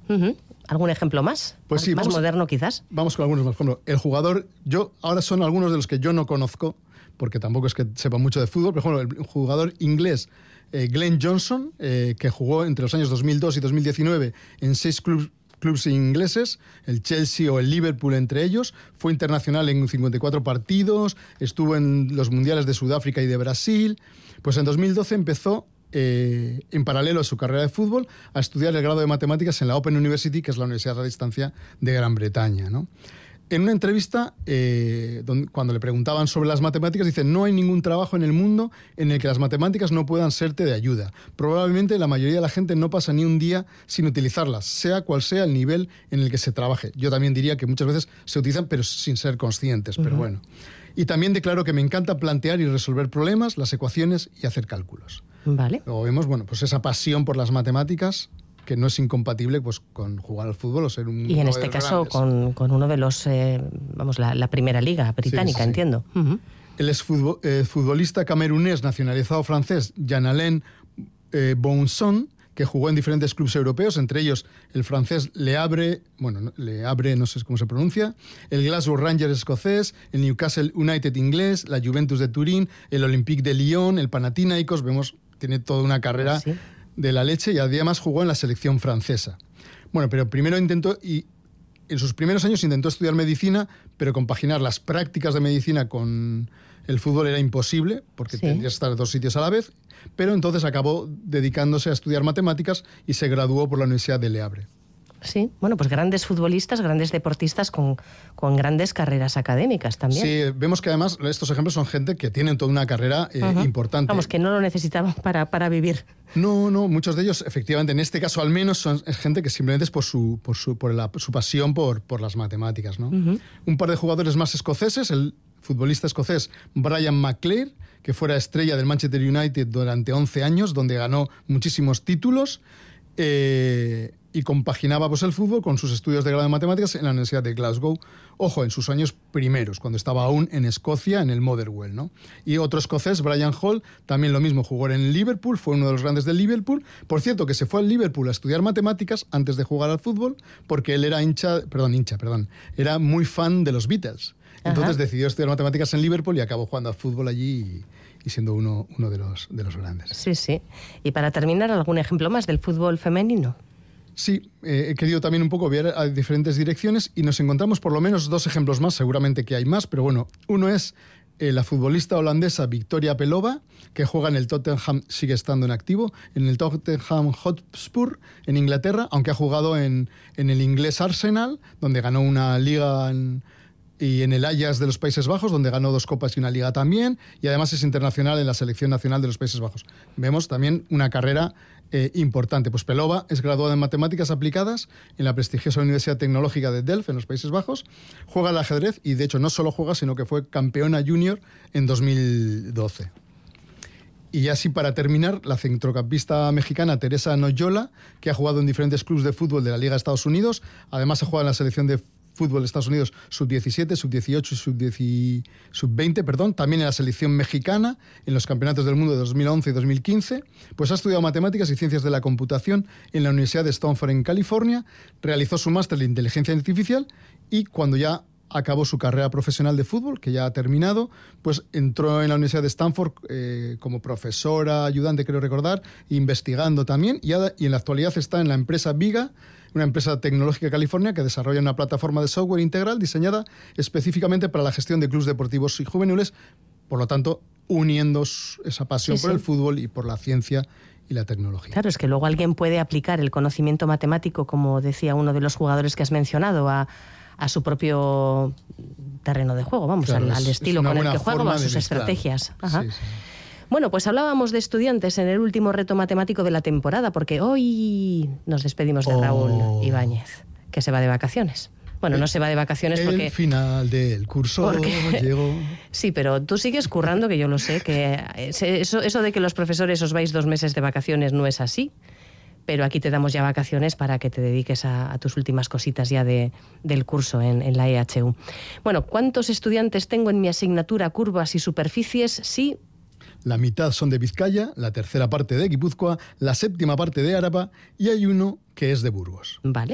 ¿Algún ejemplo más? Pues sí, más moderno quizás. Vamos con algunos más. Por ejemplo, el jugador, ahora son algunos de los que yo no conozco, porque tampoco es que sepa mucho de fútbol, pero el jugador inglés Glenn Johnson, que jugó entre los años 2002 y 2019 en 6 clubes ingleses, el Chelsea o el Liverpool entre ellos, fue internacional en 54 partidos, estuvo en los mundiales de Sudáfrica y de Brasil. Pues en 2012 empezó, en paralelo a su carrera de fútbol, a estudiar el grado de matemáticas en la Open University, que es la universidad a distancia de Gran Bretaña, ¿no? En una entrevista, cuando le preguntaban sobre las matemáticas, dice: no hay ningún trabajo en el mundo en el que las matemáticas no puedan serte de ayuda. Probablemente la mayoría de la gente no pasa ni un día sin utilizarlas, sea cual sea el nivel en el que se trabaje. Yo también diría que muchas veces se utilizan, pero sin ser conscientes, pero bueno. Y también declaro que me encanta plantear y resolver problemas, las ecuaciones y hacer cálculos. Vale. Luego vemos, pues esa pasión por las matemáticas, que no es incompatible pues con jugar al fútbol o ser un... Y en este caso con uno de los, la primera liga británica, sí. Entiendo. El exfutbolista camerunés nacionalizado francés Jean-Alain Bonson, que jugó en diferentes clubes europeos, entre ellos el francés Le Havre, no sé cómo se pronuncia, el Glasgow Rangers escocés, el Newcastle United inglés, la Juventus de Turín, el Olympique de Lyon, el Panathinaikos, tiene toda una carrera... Sí. De la leche, y además jugó en la selección francesa. Pero primero en sus primeros años intentó estudiar medicina, pero compaginar las prácticas de medicina con el fútbol era imposible, porque tendrías que estar en 2 sitios a la vez, pero entonces acabó dedicándose a estudiar matemáticas y se graduó por la Universidad de Le Havre. Sí, pues grandes futbolistas, grandes deportistas con grandes carreras académicas también. Sí, vemos que además estos ejemplos son gente que tienen toda una carrera importante. Que no lo necesitaban para vivir. No, muchos de ellos, efectivamente, en este caso al menos, es gente que simplemente es por su pasión por las matemáticas, ¿no? Un par de jugadores más escoceses, el futbolista escocés Brian McClair, que fuera estrella del Manchester United durante 11 años, donde ganó muchísimos títulos, y compaginaba el fútbol con sus estudios de grado de matemáticas en la Universidad de Glasgow. Ojo, en sus años primeros, cuando estaba aún en Escocia, en el Motherwell, ¿no? Y otro escocés, Brian Hall, también lo mismo, jugó en Liverpool, fue uno de los grandes del Liverpool. Por cierto, que se fue al Liverpool a estudiar matemáticas antes de jugar al fútbol, porque él era era muy fan de los Beatles. Entonces decidió estudiar matemáticas en Liverpool y acabó jugando al fútbol allí y siendo uno de los grandes. Sí. Y para terminar, ¿algún ejemplo más del fútbol femenino? Sí, he querido también un poco ver a diferentes direcciones y nos encontramos por lo menos 2 ejemplos más, seguramente que hay más, pero uno es la futbolista holandesa Victoria Pelova, que juega en el Tottenham, sigue estando en activo, en el Tottenham Hotspur en Inglaterra, aunque ha jugado en el inglés Arsenal, donde ganó una liga y en el Ajax de los Países Bajos, donde ganó 2 copas y una liga también, y además es internacional en la selección nacional de los Países Bajos. Vemos también una carrera importante. Pues Pelova es graduada en matemáticas aplicadas en la prestigiosa Universidad Tecnológica de Delft, en los Países Bajos. Juega al ajedrez y, de hecho, no solo juega, sino que fue campeona junior en 2012. Y así, para terminar, la centrocampista mexicana Teresa Noyola, que ha jugado en diferentes clubes de fútbol de la Liga de Estados Unidos. Además, ha jugado en la selección de fútbol de Estados Unidos sub-17, sub-18 y sub-20, también en la selección mexicana, en los campeonatos del mundo de 2011 y 2015, pues ha estudiado matemáticas y ciencias de la computación en la Universidad de Stanford en California, realizó su máster de inteligencia artificial y cuando ya acabó su carrera profesional de fútbol, que ya ha terminado, pues entró en la Universidad de Stanford como profesora, ayudante, creo recordar, investigando también, y en la actualidad está en la empresa Viga, una empresa tecnológica de California que desarrolla una plataforma de software integral diseñada específicamente para la gestión de clubes deportivos y juveniles, por lo tanto, uniendo esa pasión por el fútbol y por la ciencia y la tecnología. Claro, es que luego alguien puede aplicar el conocimiento matemático, como decía uno de los jugadores que has mencionado, a su propio terreno de juego, claro, al estilo con el que juega, a sus estrategias. Ajá. Sí. Bueno, pues hablábamos de estudiantes en el último reto matemático de la temporada, porque hoy nos despedimos de Raúl Ibáñez, que se va de vacaciones. No se va de vacaciones porque... El final del curso llegó... Sí, pero tú sigues currando, que yo lo sé, que eso de que los profesores os vais 2 meses de vacaciones no es así, pero aquí te damos ya vacaciones para que te dediques a tus últimas cositas ya del curso en la EHU. ¿Cuántos estudiantes tengo en mi asignatura curvas y superficies? Sí. La mitad son de Vizcaya, la tercera parte de Guipúzcoa, la séptima parte de Áraba y hay uno que es de Burgos. Vale.